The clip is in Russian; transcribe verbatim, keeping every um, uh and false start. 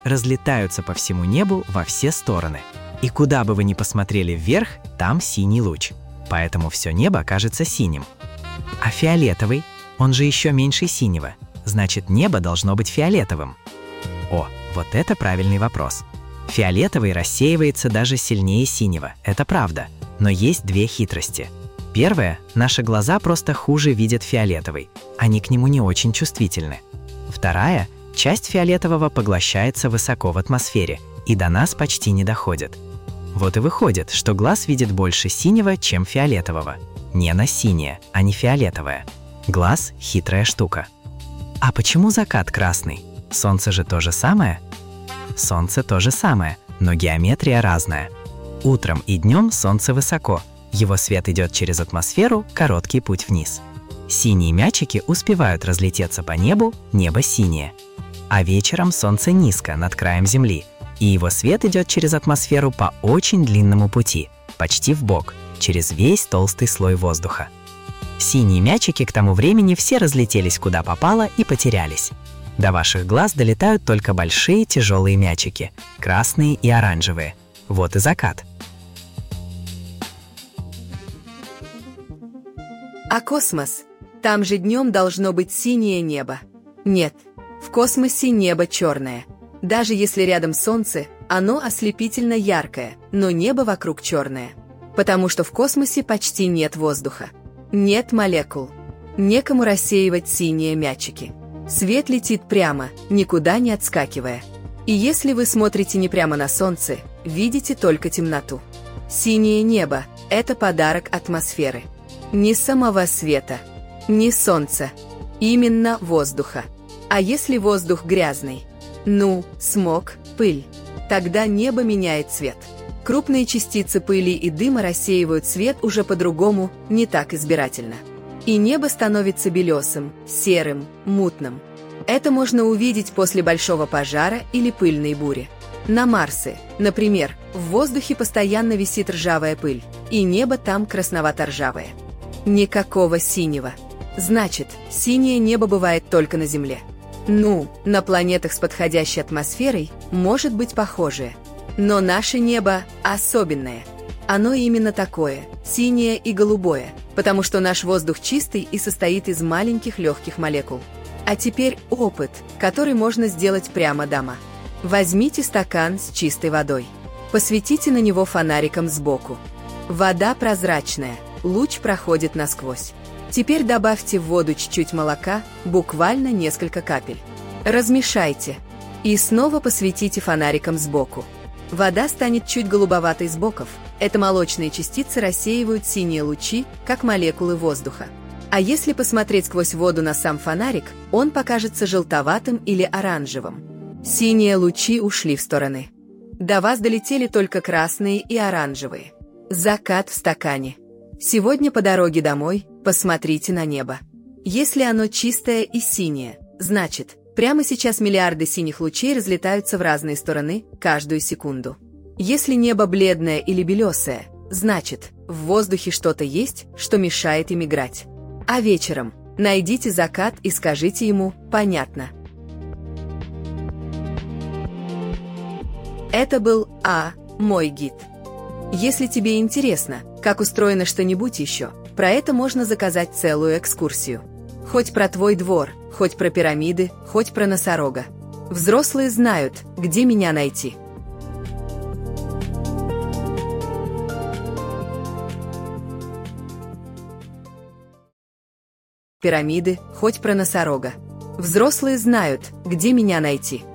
разлетаются по всему небу во все стороны. И куда бы вы ни посмотрели вверх, там синий луч. Поэтому все небо кажется синим. А фиолетовый, он же еще меньше синего. Значит, небо должно быть фиолетовым. О, вот это правильный вопрос. Фиолетовый рассеивается даже сильнее синего, это правда. Но есть две хитрости. Первая, наши глаза просто хуже видят фиолетовый. Они к нему не очень чувствительны. Вторая, часть фиолетового поглощается высоко в атмосфере и до нас почти не доходит. Вот и выходит, что глаз видит больше синего, чем фиолетового. Не на синее, а не фиолетовое. Глаз – хитрая штука. А почему закат красный? Солнце же то же самое? Солнце то же самое, но геометрия разная. Утром и днем солнце высоко, его свет идет через атмосферу, короткий путь вниз. Синие мячики успевают разлететься по небу, небо синее. А вечером солнце низко, над краем Земли, и его свет идет через атмосферу по очень длинному пути, почти вбок, через весь толстый слой воздуха. Синие мячики к тому времени все разлетелись куда попало и потерялись. До ваших глаз долетают только большие тяжелые мячики, красные и оранжевые. Вот и закат. А космос? Там же днем должно быть синее небо. Нет, в космосе небо черное. Даже если рядом Солнце, оно ослепительно яркое, но небо вокруг черное. Потому что в космосе почти нет воздуха. Нет молекул. Некому рассеивать синие мячики. Свет летит прямо, никуда не отскакивая. И если вы смотрите не прямо на Солнце, видите только темноту. Синее небо – это подарок атмосферы. Не самого света, не Солнца, именно воздуха. А если воздух грязный? Ну, смог, пыль. Тогда небо меняет цвет. Крупные частицы пыли и дыма рассеивают свет уже по-другому, не так избирательно. И небо становится белесым, серым, мутным. Это можно увидеть после большого пожара или пыльной бури. На Марсе, например, в воздухе постоянно висит ржавая пыль, и небо там красновато-ржавое. Никакого синего. Значит, синее небо бывает только на Земле. Ну, на планетах с подходящей атмосферой может быть похожее. Но наше небо особенное. Оно именно такое, синее и голубое, потому что наш воздух чистый и состоит из маленьких легких молекул. А теперь опыт, который можно сделать прямо дома. Возьмите стакан с чистой водой. Посветите на него фонариком сбоку. Вода прозрачная, луч проходит насквозь. Теперь добавьте в воду чуть-чуть молока, буквально несколько капель. Размешайте. И снова посветите фонариком сбоку. Вода станет чуть голубоватой с боков. Это молочные частицы рассеивают синие лучи, как молекулы воздуха. А если посмотреть сквозь воду на сам фонарик, он покажется желтоватым или оранжевым. Синие лучи ушли в стороны. До вас долетели только красные и оранжевые. Закат в стакане. Сегодня по дороге домой посмотрите на небо. Если оно чистое и синее, значит, прямо сейчас миллиарды синих лучей разлетаются в разные стороны каждую секунду. Если небо бледное или белесое, значит, в воздухе что-то есть, что мешает им играть. А вечером найдите закат и скажите ему «понятно». Это был А. Мой гид. Если тебе интересно, как устроено что-нибудь еще, про это можно заказать целую экскурсию. Хоть про твой двор, хоть про пирамиды, хоть про носорога. Взрослые знают, где меня найти. Пирамиды, хоть про носорога. Взрослые знают, где меня найти.